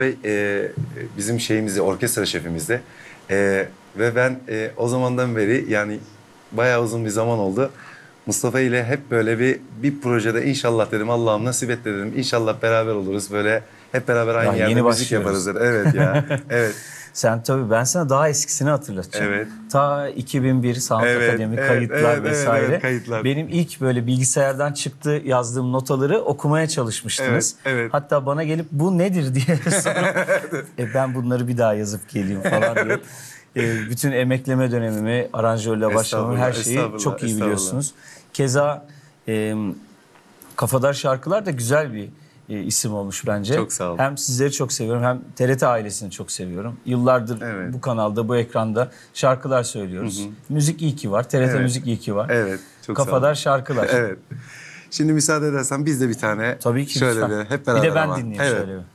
Ve bizim şeyimizi, orkestra şefimizdi. Ve ben o zamandan beri yani bayağı uzun bir zaman oldu. Mustafa ile hep böyle bir projede inşallah dedim, Allah'ım nasip et dedim. İnşallah beraber oluruz, böyle hep beraber aynı Ya yerde yeni müzik başlıyoruz. yaparız dedi. Evet ya, evet, Sen tabii ben sana daha eskisini hatırlatacağım. evet, Ta 2001 Sound evet, Akademi evet, kayıtlar evet, evet, vesaire. evet, kayıtlar. Benim ilk böyle bilgisayardan çıktı yazdığım notaları okumaya çalışmıştınız. Evet, evet. Hatta bana gelip bu nedir diye sorup ben bunları bir daha yazıp geleyim falan diye. Bütün emekleme dönemimi, aranjörle başlamamı, her şeyi Estağfurullah, çok iyi estağfurullah. biliyorsunuz. Keza e, Kafadar Şarkılar da güzel bir isim olmuş bence. Çok sağ olun. Hem sizleri çok seviyorum hem TRT ailesini çok seviyorum. Yıllardır Evet. bu kanalda, bu ekranda şarkılar söylüyoruz. Müzik iyi ki var. TRT Evet. Müzik iyi ki var. Evet, çok sağ olun. Kafadar Şarkılar. Evet. Şimdi müsaade edersen biz de bir tane Tabii ki şöyle lütfen. bir hep Bir de beraber ben ama. dinleyeyim Evet. şöyle bir.